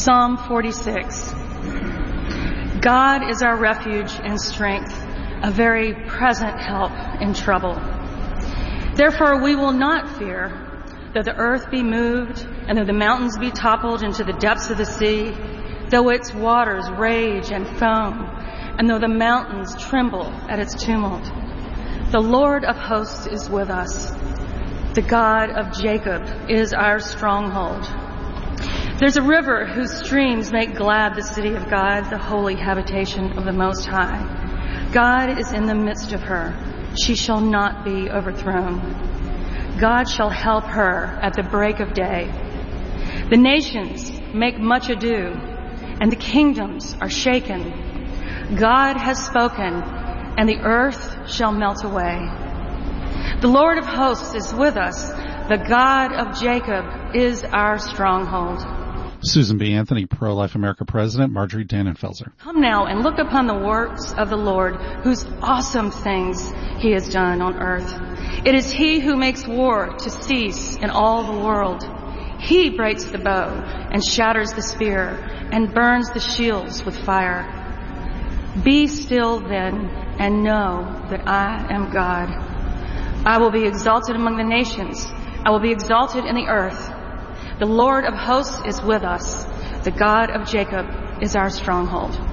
Psalm 46. God is our refuge and strength, a very present help in trouble. Therefore we will not fear, though the earth be moved, and though the mountains be toppled into the depths of the sea, though its waters rage and foam, and though the mountains tremble at its tumult. The Lord of hosts is with us. The God of Jacob is our stronghold. There's a river whose streams make glad the city of God, the holy habitation of the Most High. God is in the midst of her. She shall not be overthrown. God shall help her at the break of day. The nations make much ado, and the kingdoms are shaken. God has spoken, and the earth shall melt away. The Lord of hosts is with us. The God of Jacob is our stronghold. Susan B. Anthony, Pro-Life America President, Marjorie Dannenfelser. Come now and look upon the works of the Lord, whose awesome things he has done on earth. It is he who makes war to cease in all the world. He breaks the bow and shatters the spear and burns the shields with fire. Be still then and know that I am God. I will be exalted among the nations. I will be exalted in the earth. The Lord of hosts is with us. The God of Jacob is our stronghold.